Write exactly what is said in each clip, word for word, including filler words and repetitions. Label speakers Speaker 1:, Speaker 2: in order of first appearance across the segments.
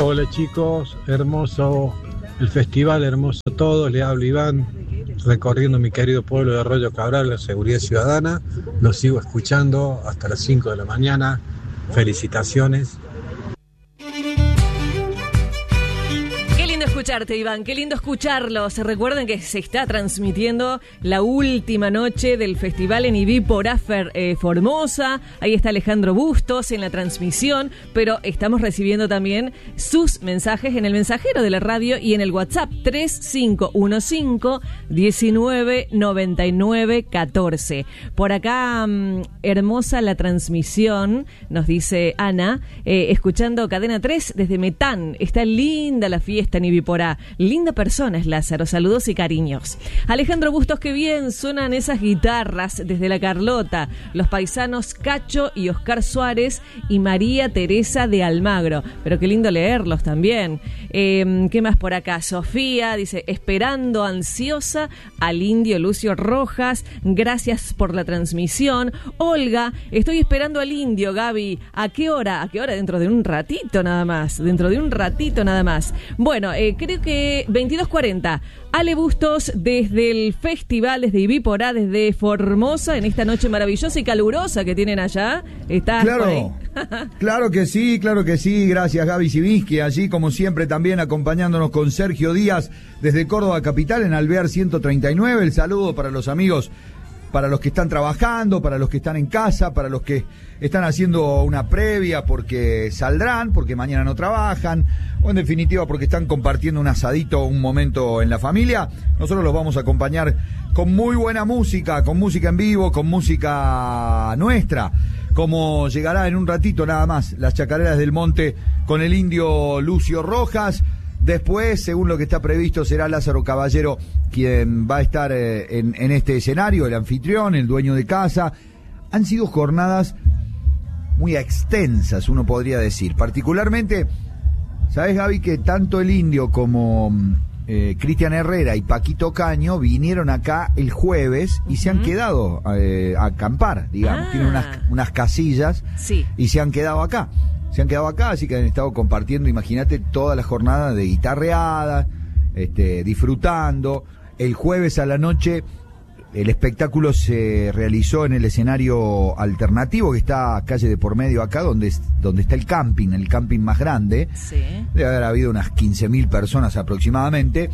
Speaker 1: Hola chicos, hermoso el festival, hermoso todo, le hablo Iván, recorriendo mi querido pueblo de Arroyo Cabral, la seguridad ciudadana, lo sigo escuchando hasta las cinco de la mañana, felicitaciones.
Speaker 2: Escucharte, Iván, qué lindo escucharlos. Recuerden que se está transmitiendo la última noche del festival en Ibipora eh, Formosa. Ahí está Alejandro Bustos en la transmisión, pero estamos recibiendo también sus mensajes en el mensajero de la radio y en el WhatsApp tres cinco uno cinco, diecinueve noventa y nueve, catorce. Por acá, mmm, hermosa la transmisión, nos dice Ana, eh, escuchando Cadena tres desde Metán. Está linda la fiesta en Ibipora. Linda persona es Lázaro, saludos y cariños. Alejandro Bustos, qué bien suenan esas guitarras desde la Carlota. Los paisanos Cacho y Oscar Suárez y María Teresa de Almagro. Pero qué lindo leerlos también. Eh, ¿Qué más por acá? Sofía dice, esperando ansiosa al indio Lucio Rojas. Gracias por la transmisión. Olga, estoy esperando al indio, Gaby. ¿A qué hora? ¿A qué hora? Dentro de un ratito nada más. Dentro de un ratito nada más. Bueno, eh, creo que veintidós cuarenta. Ale Bustos desde el festival, desde Ibipora, desde Formosa, en esta noche maravillosa y calurosa que tienen allá. ¿Estás
Speaker 3: claro,
Speaker 2: por ahí?
Speaker 3: Claro que sí, claro que sí. Gracias, Gaby Sivinsky. Allí, como siempre, también acompañándonos con Sergio Díaz desde Córdoba Capital, en Alvear ciento treinta y nueve. El saludo para los amigos, para los que están trabajando, para los que están en casa, para los que están haciendo una previa porque saldrán, porque mañana no trabajan, o en definitiva porque están compartiendo un asadito, un momento en la familia. Nosotros los vamos a acompañar con muy buena música, con música en vivo, con música nuestra, como llegará en un ratito nada más, las Chacareras del Monte con el indio Lucio Rojas. Después, según lo que está previsto, será Lázaro Caballero quien va a estar eh, en, en este escenario, el anfitrión, el dueño de casa. Han sido jornadas muy extensas, uno podría decir. Particularmente, ¿sabes, Gaby? Que tanto el indio como eh, Cristian Herrera y Paquito Caño vinieron acá el jueves y uh-huh. se han quedado eh, a acampar, digamos. Ah. Tienen unas, unas casillas sí. y se han quedado acá. Se han quedado acá, así que han estado compartiendo, imagínate, toda la jornada de guitarreada, este, disfrutando. El jueves a la noche el espectáculo se realizó en el escenario alternativo que está calle de por medio acá, donde, donde está el camping, el camping más grande. Sí. Debe haber habido unas quince mil personas aproximadamente.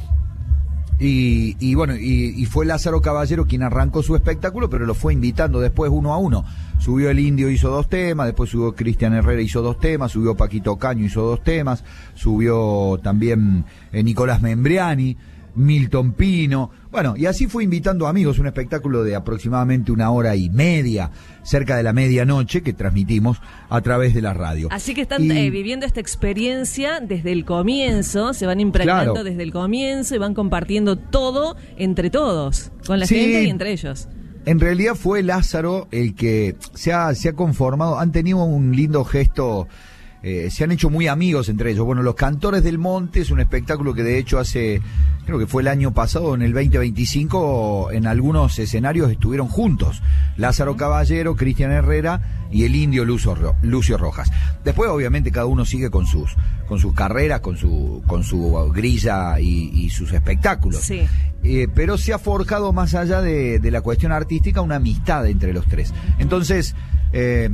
Speaker 3: Y, y bueno, y, y fue Lázaro Caballero quien arrancó su espectáculo, pero lo fue invitando después uno a uno. Subió el indio, hizo dos temas, después subió Cristian Herrera, hizo dos temas, subió Paquito Caño, hizo dos temas, subió también eh, Nicolás Membriani, Milton Pino, bueno, y así fue invitando amigos, un espectáculo de aproximadamente una hora y media, cerca de la medianoche, que transmitimos a través de la radio.
Speaker 2: Así que están
Speaker 3: y,
Speaker 2: eh, viviendo esta experiencia desde el comienzo, se van impregnando claro. desde el comienzo y van compartiendo todo entre todos, con la sí. gente y entre ellos.
Speaker 3: En realidad fue Lázaro el que se ha, se ha conformado, han tenido un lindo gesto. Eh, se han hecho muy amigos entre ellos. Bueno, Los Cantores del Monte es un espectáculo que de hecho hace, creo que fue el año pasado, en el veinte veinticinco, en algunos escenarios estuvieron juntos. Lázaro Caballero, Cristian Herrera y el indio Lucio, Lucio Rojas. Después, obviamente, cada uno sigue con sus, con sus carreras, con su, con su grilla y, y sus espectáculos. Sí. Eh, pero se ha forjado, más allá de, de la cuestión artística, una amistad entre los tres. Entonces, eh,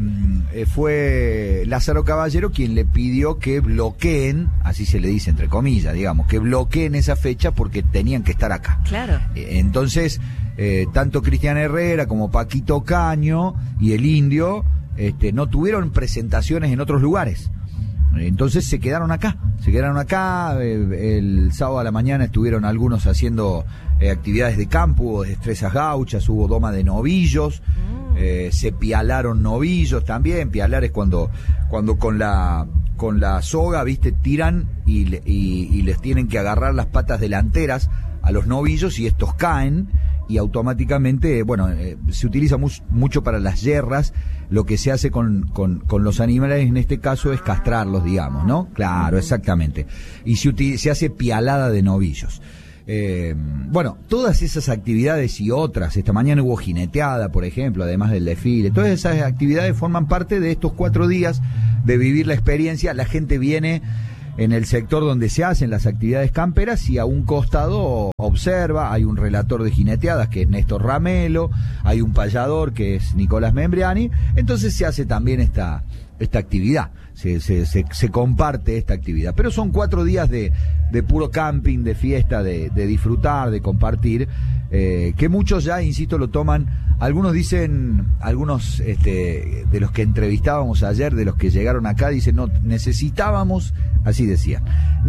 Speaker 3: fue Lázaro Caballero quien le pidió que bloqueen, así se le dice entre comillas, digamos, que bloqueen esa fecha porque tenían que estar acá.
Speaker 2: Claro.
Speaker 3: Eh, entonces, eh, tanto Cristian Herrera como Paquito Caño y el indio este, no tuvieron presentaciones en otros lugares. Entonces se quedaron acá, se quedaron acá, eh, el sábado a la mañana estuvieron algunos haciendo eh, actividades de campo, hubo destrezas gauchas, hubo doma de novillos, eh, se pialaron novillos también. Pialar es cuando, cuando con la con la soga, viste, tiran y, y, y les tienen que agarrar las patas delanteras a los novillos y estos caen y automáticamente, bueno, eh, se utiliza mu- mucho para las yerras. Lo que se hace con, con, con los animales en este caso es castrarlos, digamos, ¿no? Claro, exactamente. Y se, util- se hace pialada de novillos. Eh, bueno, todas esas actividades y otras, esta mañana hubo jineteada, por ejemplo, además del desfile, todas esas actividades forman parte de estos cuatro días de vivir la experiencia. La gente viene en el sector donde se hacen las actividades camperas, y a un costado observa, hay un relator de jineteadas que es Néstor Ramelo, hay un payador que es Nicolás Membriani, entonces se hace también esta, esta actividad, se, se, se, se comparte esta actividad, pero son cuatro días de, de puro camping, de fiesta, de, de disfrutar, de compartir, eh, que muchos ya, insisto, lo toman. Algunos dicen, algunos este, de los que entrevistábamos ayer, de los que llegaron acá, dicen, no, necesitábamos, así decían,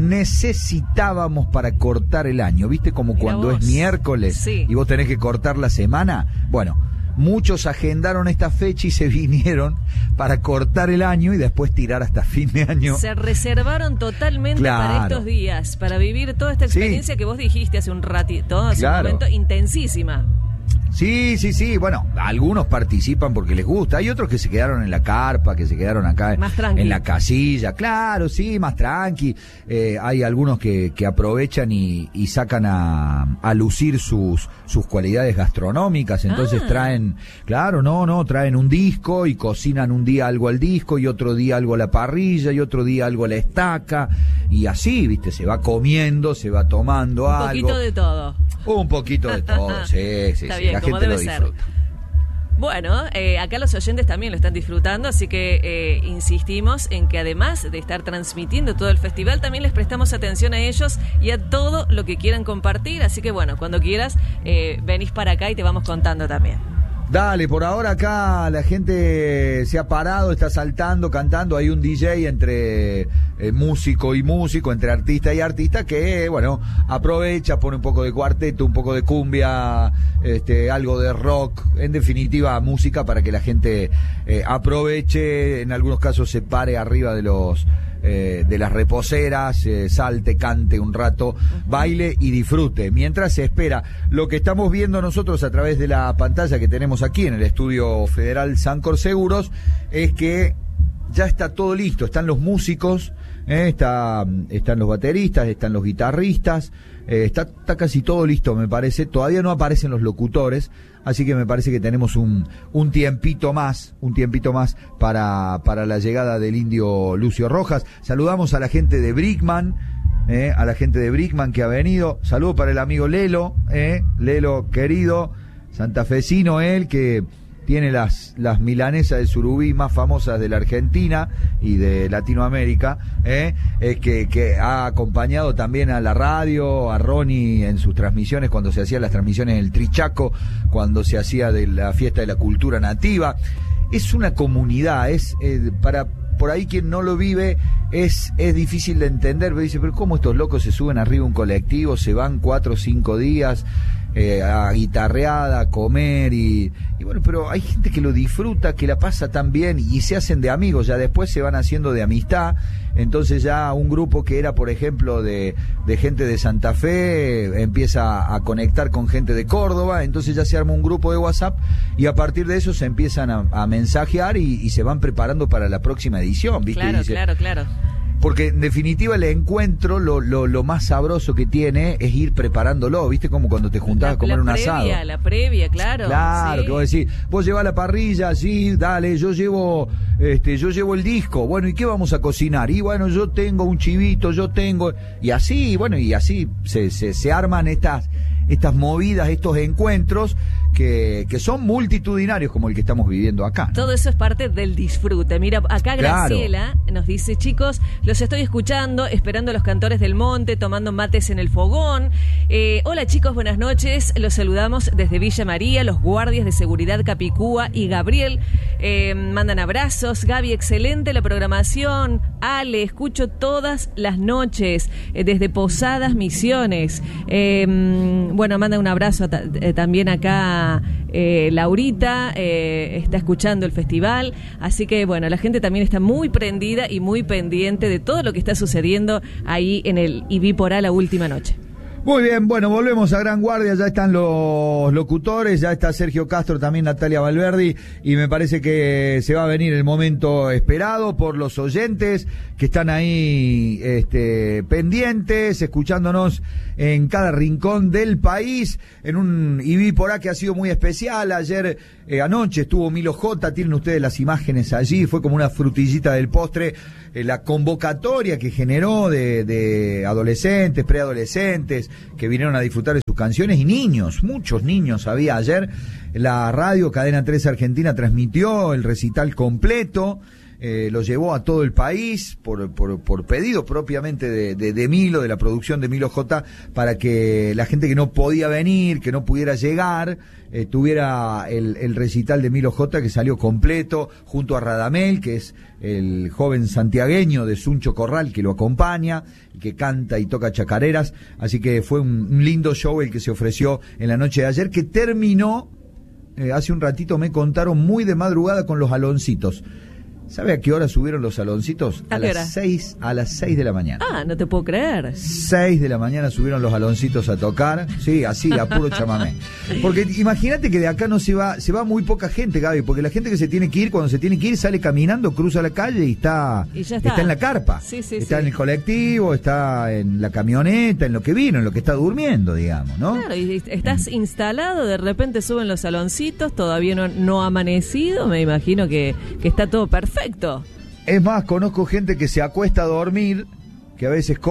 Speaker 3: necesitábamos para cortar el año, ¿viste? Como Mira cuando vos. es miércoles sí. y vos tenés que cortar la semana. Bueno, muchos agendaron esta fecha y se vinieron para cortar el año y después tirar hasta fin de año.
Speaker 2: Se reservaron totalmente claro. para estos días, para vivir toda esta experiencia sí. que vos dijiste hace un ratito, hace claro. un momento, intensísima.
Speaker 3: Sí, sí, sí, bueno, algunos participan porque les gusta, hay otros que se quedaron en la carpa, que se quedaron acá en la casilla, claro, sí, más tranqui, eh, hay algunos que, que aprovechan y, y sacan a, a lucir sus, sus cualidades gastronómicas, entonces ah. traen, claro, no, no, traen un disco y cocinan un día algo al disco y otro día algo a la parrilla y otro día algo a la estaca, y así, viste, se va comiendo, se va tomando
Speaker 2: un
Speaker 3: algo.
Speaker 2: Un poquito de todo.
Speaker 3: Un poquito de todo, sí, sí,
Speaker 2: Está
Speaker 3: sí,
Speaker 2: bien,
Speaker 3: la
Speaker 2: como
Speaker 3: gente
Speaker 2: debe
Speaker 3: lo disfruta.
Speaker 2: Ser. Bueno, eh, acá los oyentes también lo están disfrutando, así que eh, insistimos en que además de estar transmitiendo todo el festival, también les prestamos atención a ellos y a todo lo que quieran compartir, así que bueno, cuando quieras, eh, venís para acá y te vamos contando también.
Speaker 3: Dale, por ahora acá la gente se ha parado, está saltando, cantando, hay un D J entre eh, músico y músico, entre artista y artista que, bueno, aprovecha, pone un poco de cuarteto, un poco de cumbia, este, algo de rock, en definitiva música para que la gente eh, aproveche, en algunos casos se pare arriba de los... Eh, de las reposeras, eh, salte, cante un rato, baile y disfrute, mientras se espera. Lo que estamos viendo nosotros a través de la pantalla que tenemos aquí en el Estudio Federal Sancor Seguros es que ya está todo listo, están los músicos, eh, está, están los bateristas, están los guitarristas, eh, está, está casi todo listo, me parece. Todavía no aparecen los locutores, así que me parece que tenemos un, un tiempito más, un tiempito más para, para la llegada del indio Lucio Rojas. Saludamos a la gente de Brickman, eh, a la gente de Brickman que ha venido. Saludo para el amigo Lelo, eh, Lelo querido, santafesino él, que tiene las, las milanesas de surubí más famosas de la Argentina y de Latinoamérica, ¿eh? Es que, que ha acompañado también a la radio, a Ronnie en sus transmisiones, cuando se hacían las transmisiones del Trichaco, cuando se hacía de la fiesta de la cultura nativa. Es una comunidad, es eh, para... por ahí quien no lo vive es es difícil de entender, pero dice, pero ¿cómo estos locos se suben arriba de un colectivo, se van cuatro o cinco días eh, a guitarreada, a comer y, y bueno, pero hay gente que lo disfruta, que la pasa tan bien y se hacen de amigos, ya después se van haciendo de amistad, entonces ya un grupo que era, por ejemplo, de, de gente de Santa Fe, empieza a conectar con gente de Córdoba, entonces ya se arma un grupo de WhatsApp y a partir de eso se empiezan a, a mensajear y, y se van preparando para la próxima edición, ¿viste?
Speaker 2: Claro,
Speaker 3: Dice,
Speaker 2: claro, claro.
Speaker 3: Porque en definitiva el encuentro, lo, lo, lo más sabroso que tiene es ir preparándolo, ¿viste? Como cuando te juntabas a comer
Speaker 2: la
Speaker 3: un
Speaker 2: previa,
Speaker 3: asado.
Speaker 2: La previa, claro.
Speaker 3: Claro,
Speaker 2: sí.
Speaker 3: que vos decís, vos llevás la parrilla, sí, dale, yo llevo, este, yo llevo el disco, bueno, ¿y qué vamos a cocinar? Y bueno, yo tengo un chivito, yo tengo, y así, bueno, y así se, se, se arman estas, estas movidas, estos encuentros que, que son multitudinarios como el que estamos viviendo acá, ¿no?
Speaker 2: Todo eso es parte del disfrute. Mira, acá Graciela claro. nos dice, chicos, los estoy escuchando, esperando a los cantores del monte, tomando mates en el fogón. Eh, hola chicos, buenas noches. Los saludamos desde Villa María, los guardias de seguridad Capicúa y Gabriel. Eh, mandan abrazos. Gaby, excelente la programación. Ale, escucho todas las noches eh, desde Posadas Misiones. Eh, bueno, manda un abrazo a, eh, también acá eh, Laurita, eh, está escuchando el festival, así que bueno, la gente también está muy prendida y muy pendiente de todo lo que está sucediendo ahí en el I B I Porá la última noche.
Speaker 3: Muy bien, bueno, volvemos a Gran Guardia, ya están los locutores, ya está Sergio Castro, también Natalia Valverdi, y me parece que se va a venir el momento esperado por los oyentes que están ahí este, pendientes, escuchándonos en cada rincón del país, en un I B I Porá que ha sido muy especial. Ayer Eh, anoche estuvo Milo J, tienen ustedes las imágenes allí, fue como una frutillita del postre, eh, la convocatoria que generó de, de adolescentes, preadolescentes, que vinieron a disfrutar de sus canciones, y niños, muchos niños había ayer. La radio Cadena tres Argentina transmitió el recital completo. Eh, lo llevó a todo el país por, por, por pedido propiamente de, de, de Milo, de la producción de Milo J, para que la gente que no podía venir, que no pudiera llegar, eh, tuviera el, el recital de Milo J, que salió completo, junto a Radamel, que es el joven santiagueño de Suncho Corral, que lo acompaña y que canta y toca chacareras. Así que fue un, un lindo show el que se ofreció en la noche de ayer, que terminó, eh, hace un ratito me contaron, muy de madrugada con los Aloncitos. ¿Sabe a qué hora subieron los Aloncitos?
Speaker 2: ¿A,
Speaker 3: a las seis, a las seis de la mañana.
Speaker 2: Ah, no te puedo creer.
Speaker 3: seis de la mañana subieron los Aloncitos a tocar. Sí, así, a puro chamamé. Porque imagínate que de acá no se va, se va muy poca gente, Gaby, porque la gente que se tiene que ir, cuando se tiene que ir, sale caminando, cruza la calle y está,
Speaker 2: y ya está.
Speaker 3: está en la carpa.
Speaker 2: Sí, sí,
Speaker 3: está
Speaker 2: sí.
Speaker 3: en el colectivo, está en la camioneta, en lo que vino, en lo que está durmiendo, digamos, ¿no?
Speaker 2: Claro, y estás instalado, de repente suben los Aloncitos, todavía no, no ha amanecido, me imagino que, que está todo perfecto. Perfecto.
Speaker 3: Es más, conozco gente que se acuesta a dormir, que a veces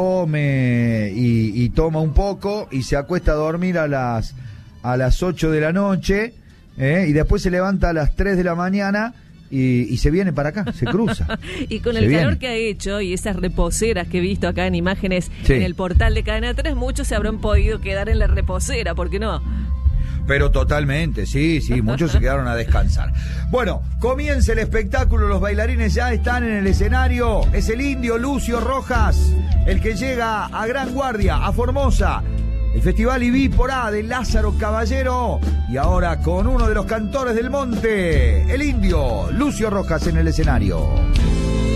Speaker 3: come y, y toma un poco y se acuesta a dormir a las a las ocho de la noche, ¿eh? Y después se levanta a las tres de la mañana y, y se viene para acá, se cruza.
Speaker 2: Y con
Speaker 3: se
Speaker 2: el
Speaker 3: viene.
Speaker 2: calor que ha hecho y esas reposeras que he visto acá en imágenes
Speaker 3: Sí.
Speaker 2: en el portal de Cadena tres, muchos se habrán podido quedar en la reposera, ¿por qué no?
Speaker 3: Pero totalmente, sí, sí, muchos se quedaron a descansar. Bueno, comienza el espectáculo, los bailarines ya están en el escenario. Es el indio Lucio Rojas, el que llega a Gran Guardia, a Formosa. El Festival Ibí por A de Lázaro Caballero. Y ahora con uno de los cantores del monte, el indio Lucio Rojas en el escenario.